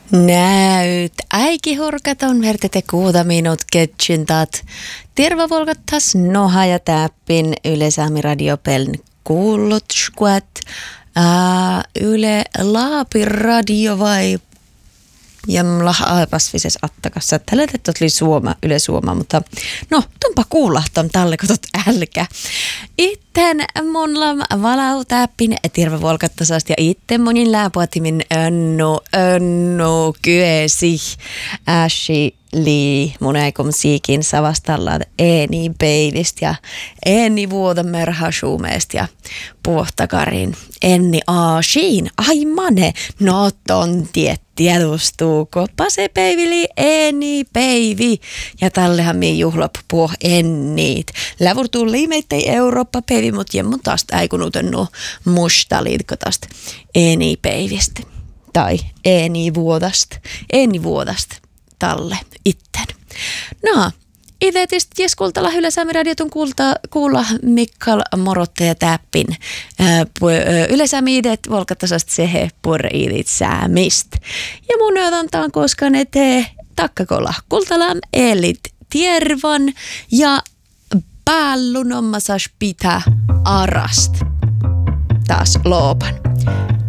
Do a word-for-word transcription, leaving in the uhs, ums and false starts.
Näyt äikihurkaton vertete kuuta minut ketjyntat. Tervevolkattas noha ja täppin Yle Saami radiopeln kuullut squat. Yle Laapi radio vai jämlah aipasvises attakassa. Tällä tettot oli Suoma, Yle Suoma, mutta no, tumpa kuulahtam talle, kun tot älkä. Itten mun lam valau täppin tervevolkattasast ja itten monin läpuatimin önnu, önnu kyesi äsi lii mun eikom siikin savastallaan eeni peilistä ja eeni vuodan merhasuumeest ja puhtakarin enni aasiin. Ai mane, no ton tiet tiedustuuko. Pase peivili eeni peivi ja tallehan mi juhlap puh enniit. Lävurtuu liimeittei Eurooppa peivi, mut jemmun taas äikunutennu musta liitkotast eeni peivistä tai eeni vuodast. Eeni vuodast. Talle itten. No, itetist jeskultala Yle Saami radiotun kuulta, kuulla Mikkal Morotte ja Täppin. Yle Saami idet volkattasast sehe purre idit säämist. Ja mun ötantaan koska ne te takkakolla kultalam elit tiervan ja päällunommasas pitää arast. Taas loopan.